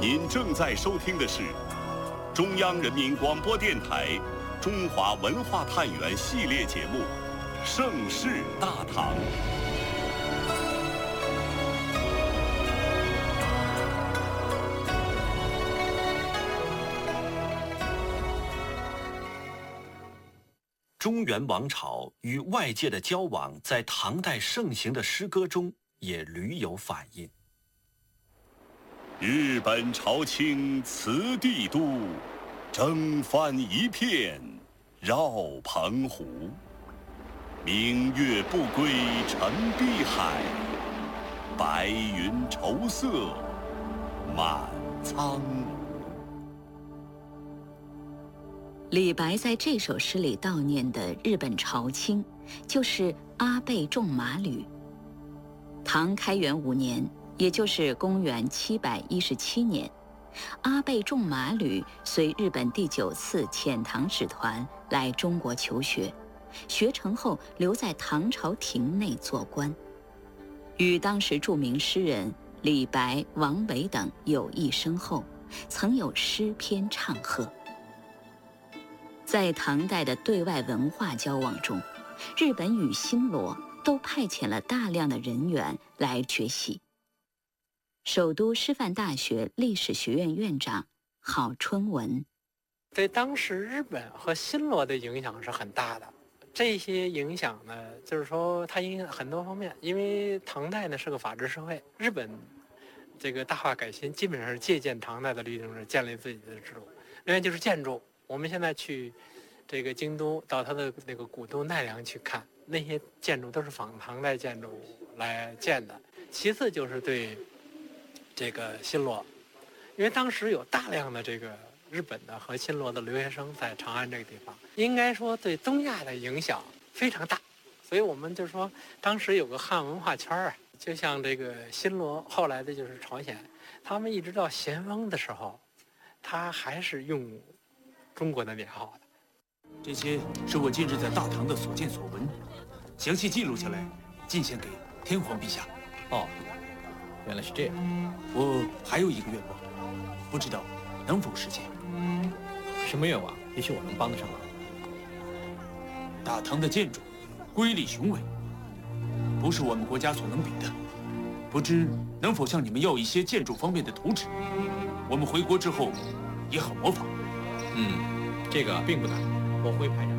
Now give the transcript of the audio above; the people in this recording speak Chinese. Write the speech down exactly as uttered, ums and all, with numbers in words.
您正在收听的是中央人民广播电台中华文化探源系列节目《盛世大唐》。中原王朝与外界的交往，在唐代盛行的诗歌中也屡有反映。日本朝清辞帝都，征帆一片绕澎湖。明月不归沉碧海，白云愁色满苍梧。 李白在这首诗里悼念的日本朝清，就是阿倍仲麻吕。唐开元五年，也就是公元七百一十七年，阿倍仲麻吕随日本第九次遣唐使团来中国求学，学成后留在唐朝廷内做官，与当时著名诗人李白、王维等友谊深厚，曾有诗篇唱和。在唐代的对外文化交往中，日本与新罗都派遣了大量的人员来学习。首都师范大学历史学院院长郝春文： 对当时日本和新罗的影响是很大的。这些影响呢，就是说它影响很多方面。因为唐代呢是个法治社会，日本这个大化改新基本上是借鉴唐代的律政制，建立自己的制度。另外就是建筑，我们现在去这个京都到它的那个古都奈良去看，那些建筑都是仿唐代建筑来建的。其次就是对这个新罗，因为当时有大量的这个日本的和新罗的留学生在长安这个地方，应该说对东亚的影响非常大。所以我们就说当时有个汉文化圈啊，就像这个新罗，后来的就是朝鲜，他们一直到咸丰的时候，他还是用中国的年号的。 这些是我近日在大唐的所见所闻，详细记录下来，进献给天皇陛下。 哦，原来是这样。 我还有一个愿望，不知道能否实现。 什么愿望？也许我能帮得上忙。 大唐的建筑瑰丽雄伟，不是我们国家所能比的。不知能否向你们要一些建筑方面的图纸，我们回国之后也好模仿。 嗯，这个并不难，我会派人。